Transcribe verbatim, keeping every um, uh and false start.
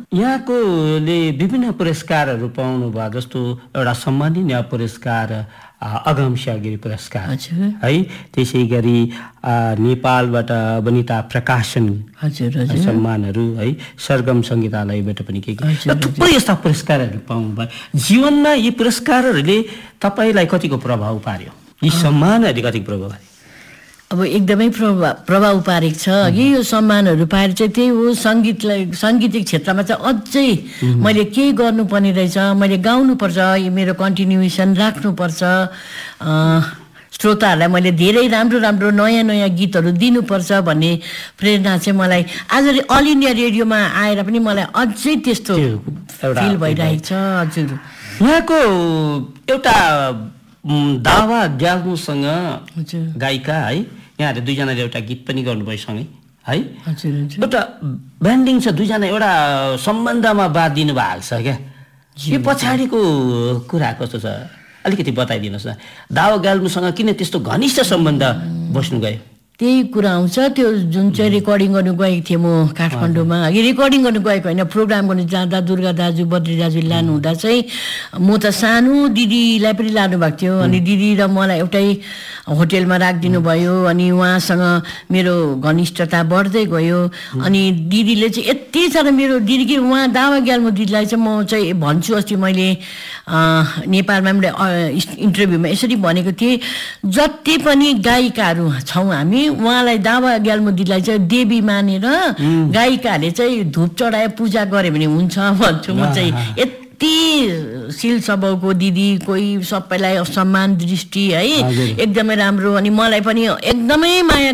यहाँकोले विभिन्न पुरस्कारहरू पाउनु भयो, जस्तो एउटा सम्माननीय पुरस्कार अगमसिंह गिरी पुरस्कार है, त्यसै गरी नेपालबाट वनिता प्रकाशन सम्मानहरू है, सरगम सङ्गीतालयबाट पनि के के थुप्रै यस्ता पुरस्कारहरू पाउनु भयो। जीवनमा यी पुरस्कारहरूले तपाईँलाई कतिको प्रभाव पार्यो, यी सम्मानहरूले कतिको प्रभाव पार्यो? अब एकदमै प्रभाव प्रभाव पारेको छ कि यो सम्मानहरू पाएर चाहिँ त्यही हो, सङ्गीतलाई साङ्गीतिक क्षेत्रमा चाहिँ अझै मैले केही गर्नुपर्ने रहेछ, मैले गाउनुपर्छ, मेरो कन्टिन्युएसन राख्नुपर्छ, श्रोताहरूलाई मैले धेरै राम्रो राम्रो नयाँ नयाँ गीतहरू दिनुपर्छ भन्ने प्रेरणा चाहिँ मलाई आज अल इन्डिया रेडियोमा आएर पनि मलाई अझै त्यस्तो फिल भइरहेको छ। हजुर, यहाँको एउटा दावा ग्याल्मोसँग गायिका है, यहाँहरूले दुईजनाले एउटा गीत पनि गर्नुभयो सँगै है, एउटा ब्यान्डिङ छ, दुईजना एउटा सम्बन्धमा बात दिनु भएको छ क्या, यो पछाडिको कुरा कस्तो छ अलिकति बताइदिनुहोस् न। दावा ग्याल्मोसँग किन त्यस्तो घनिष्ठ सम्बन्ध बस्नु गयो? त्यही कुरा आउँछ, त्यो जुन चाहिँ रेकर्डिङ गर्नु गएको थिएँ म काठमाडौँमा, अघि रेकर्डिङ गर्नु गएको होइन, प्रोग्राम गर्नु जाँदा दुर्गा दाजु बद्री दाजु लानु हुँदा चाहिँ म त सानो दिदीलाई पनि लानुभएको थियो, अनि दिदी र मलाई एउटै होटेलमा राखिदिनु भयो, अनि उहाँसँग मेरो घनिष्ठता बढ्दै गयो। अनि दिदीले चाहिँ यति साह्रो मेरो दिदी कि उहाँ दावा ग्याल्मो दिदीलाई चाहिँ म चाहिँ भन्छु, अस्ति मैले नेपालमा पनि इन्टरभ्यूमा यसरी भनेको थिएँ, जति पनि गायिकाहरू छौँ हामी उहाँलाई दावा ग्याल्मो दिदीलाई चाहिँ देवी मानेर गायिकाहरूले चाहिँ धुप चढाए पूजा गऱ्यो भने हुन्छ भन्छु म चाहिँ। यति शील स्वभावको दिदी, कोही सबैलाई सम्मान दृष्टि है, एकदमै राम्रो, अनि मलाई पनि एकदमै माया